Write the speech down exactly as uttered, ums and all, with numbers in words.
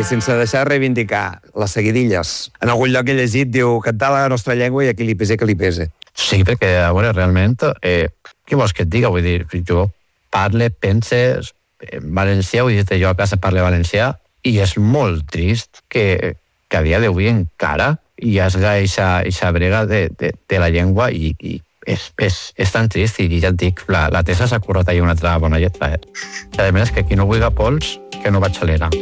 sense deixar de reivindicar les seguidilles. En algun lloc he llegit, diu, cantar la nostra llengua i a qui li pese, que li pese. Sí, perquè, a veure, realment, eh, què vols que et diga? Vull dir, jo parle, pense en valencià, vull dir, jo a casa parle valencià, i és molt trist que, que a dia d'avui encara hi hagi aquesta brega de, de, de la llengua i, i és, és, és tan trist, i ja et dic, la, la Tessa s'ha currat ahir una altra bona lletra. Eh? A més, que qui no vulgui pols, que no vaig a l'era.